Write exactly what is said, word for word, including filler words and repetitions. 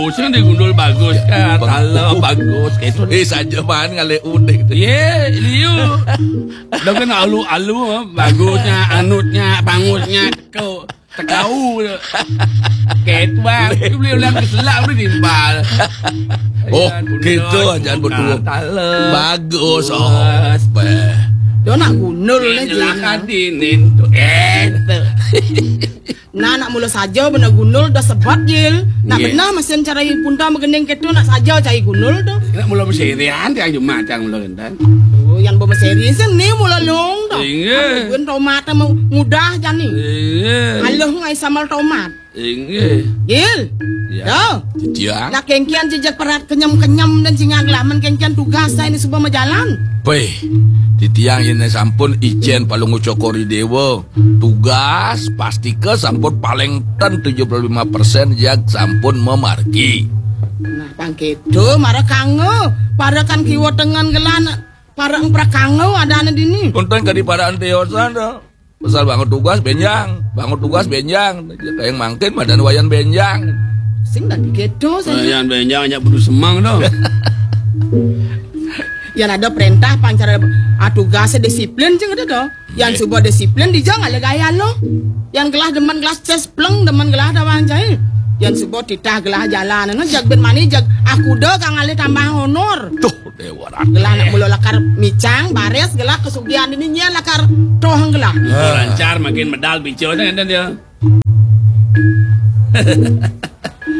Usang di gundul bagus kan, kalau bagus itu. Eh saja man ngale unik tuh. Ye, liu. Udah kan alu-alu bagusnya, anutnya, pangusnya kau tekau. Kayak bang, beli ulang keselak udah timbal. Oh, gitu aja berdua. Bagus, oh. Dia nak gundul lah Silakan dinin tuh. Eh, nah nak mula saja benar gundul dah sebat jil. Nak Yeah. benar mesin cara punta mengendeng ketu nak saja cari gundul tu. nak mula berserian tiang Jumat tiang mula kentan. Oh, yang berseri sini mula long tu. Inge. Buen tomat mau mudah jani. Inge. Halo ngai samal tomat. Inge. Jil. Ya. Dah. Dia. Nak kengkian jejak perat kenyam-kenyam dan singag laman kengkian tugas saya ini sebuah majalan. Peh, di tiang ini sampun ijen palung ucokori dewa. Tugas pasti ke sampun paling ten tujuh puluh lima persen jak sampun memarki. Nah, pangkedo marah kango. Para kan kiwa tengan gelan. Para empra kango ada ane dini. Konten ke di padaan teosan dah. Pasal bangun tugas benjang, bangun tugas benjang. Kayak mangkin madan wayan benjang. Sing dah dikedo saja. Yang benjang hanya butuh semang dong. Yang ada perintah pancara tugasnya disiplin je ada dah. Yang sebuah disiplin dijang ada gaya lo. Yang gelah deman gelas ces pleng deman gelah dawang jahil. Yang sebuah titah gelah jalan. Nah jag ben mani jag aku dah kang ale tambah honor. Tuh dewa. Gelah nak mula lakar micang bares gelah kesugihan ini nya lakar tohang gelah. Lancar makin medal bicara kan dia.